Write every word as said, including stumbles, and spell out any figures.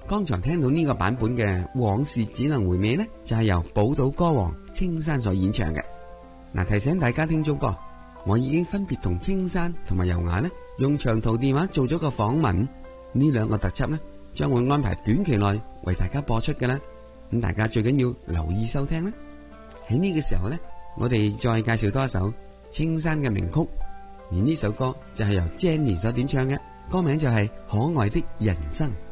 剛才聽到呢個版本嘅《往事只能回味》呢，就係由寶島歌王青山所演唱嘅。嗱，提醒大家聽眾噃，我已經分別同青山同埋尤雅呢用長途電話做咗個訪問，呢兩個特輯呢將會安排短期內為大家播出嘅啦。咁大家最緊要留意收聽啦。喺呢個時候呢，我哋再介紹多一首青山嘅名曲，而呢首歌就係由 Jenny 所點唱嘅，歌名就係《可愛的人生》。